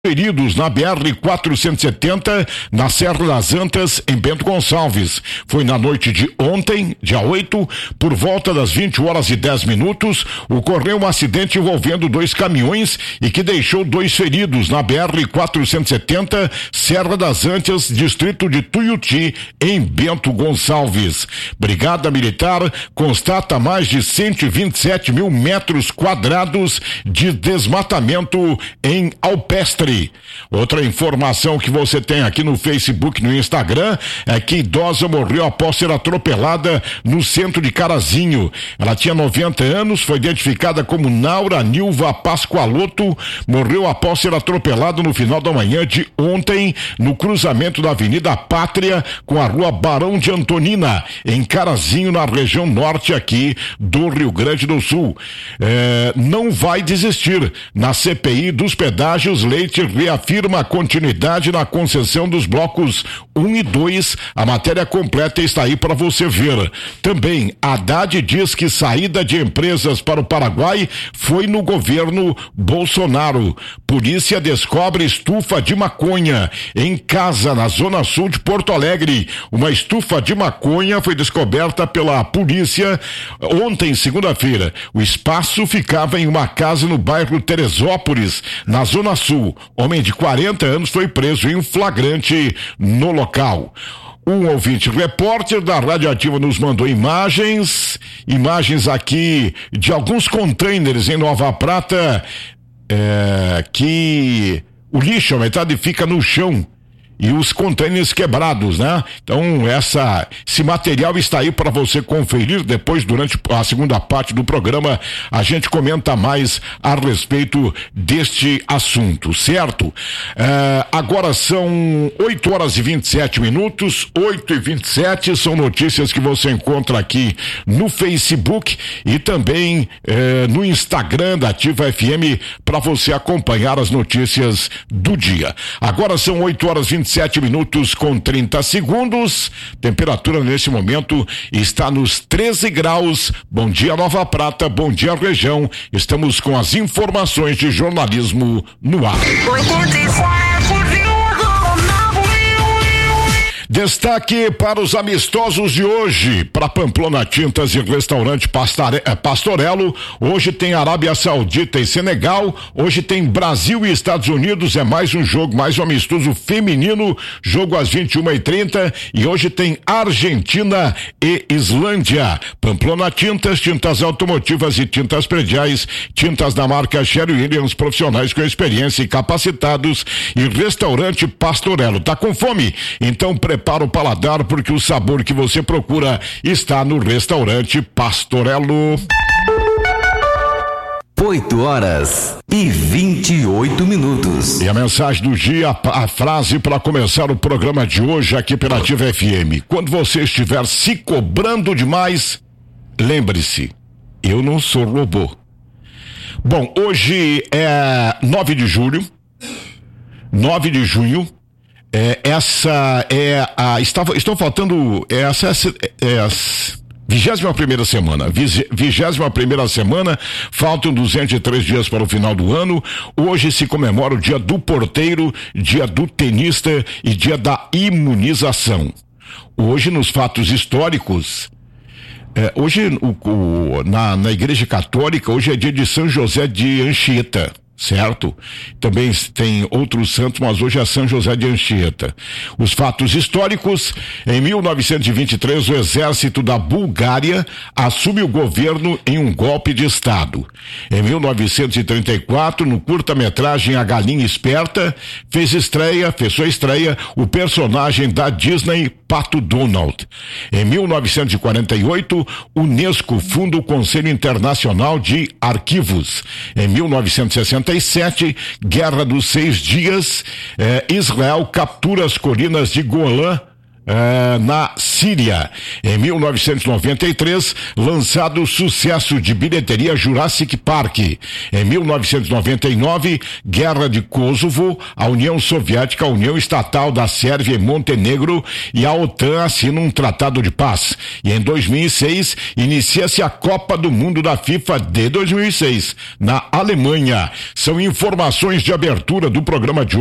Feridos na BR-470, na Serra das Antas, em Bento Gonçalves. Foi na noite de ontem, dia 8, por volta das 20h10, ocorreu um acidente envolvendo 2 caminhões e que deixou 2 feridos na BR-470, Serra das Antas, distrito de Tuiuti, em Bento Gonçalves. Brigada Militar constata mais de 127 mil metros quadrados de desmatamento em Alpestre. Outra informação que você tem aqui no Facebook e no Instagram é que idosa morreu após ser atropelada no centro de Carazinho. Ela tinha 90 anos, foi identificada como Naura Nilva Pascoaloto, morreu após ser atropelada no final da manhã de ontem, no cruzamento da Avenida Pátria com a Rua Barão de Antonina, em Carazinho, na região norte aqui do Rio Grande do Sul. Não vai desistir. Na CPI dos pedágios, Leite reafirma a continuidade na concessão dos blocos 1 e 2. A matéria completa está aí para você ver. Também, Haddad diz que saída de empresas para o Paraguai foi no governo Bolsonaro. Polícia descobre estufa de maconha em casa na zona sul de Porto Alegre. Uma estufa de maconha foi descoberta pela polícia ontem, segunda-feira. O espaço ficava em uma casa no bairro Teresópolis, na zona sul. Homem de 40 anos foi preso em flagrante no local. Um ouvinte repórter da Radioativa nos mandou imagens aqui de alguns containers em Nova Prata, que o lixo, a metade fica no chão. E os contêineres quebrados, né? Então, esse material está aí para você conferir. Depois, durante a segunda parte do programa, a gente comenta mais a respeito deste assunto, certo? Agora são 8h27, 8h27, são notícias que você encontra aqui no Facebook e também no Instagram da Ativa FM para você acompanhar as notícias do dia. Agora são 8h27 com 30 segundos. Temperatura nesse momento está nos 13 graus. Bom dia, Nova Prata. Bom dia, região. Estamos com as informações de jornalismo no ar. Destaque para os amistosos de hoje. Para Pamplona Tintas e Restaurante Pastorello, hoje tem Arábia Saudita e Senegal, hoje tem Brasil e Estados Unidos, é mais um jogo, mais um amistoso feminino, jogo às 21h30, e hoje tem Argentina e Islândia. Pamplona Tintas, tintas automotivas e tintas prediais, tintas da marca Sherwin-Williams, profissionais com experiência e capacitados, e Restaurante Pastorello. Tá com fome? Então prepara o paladar, porque o sabor que você procura está no Restaurante Pastorello. 8h28. E a mensagem do dia, a frase para começar o programa de hoje aqui pela Ativa FM. Quando você estiver se cobrando demais, lembre-se, eu não sou robô. Bom, hoje é 9 de julho. Estão faltando, essa é a 21ª semana, 21ª semana, faltam 203 dias para o final do ano. Hoje se comemora o dia do porteiro, dia do tenista e dia da imunização. Hoje, nos fatos históricos, na Igreja Católica, hoje é dia de São José de Anchieta, certo? Também tem outros santos, mas hoje é São José de Anchieta. Os fatos históricos: em 1923, o exército da Bulgária assume o governo em um golpe de Estado. Em 1934, no curta-metragem A Galinha Esperta, fez sua estreia o personagem da Disney, Pato Donald. Em 1948, Unesco funda o Conselho Internacional de Arquivos. Em 1967, Guerra dos 6 Dias, Israel captura as colinas de na Síria. Em 1993, lançado o sucesso de bilheteria Jurassic Park. Em 1999, Guerra de Kosovo, a União Soviética, a União Estatal da Sérvia e Montenegro e a OTAN assinam um tratado de paz. E em 2006, inicia-se a Copa do Mundo da FIFA de 2006, na Alemanha. São informações de abertura do programa de hoje.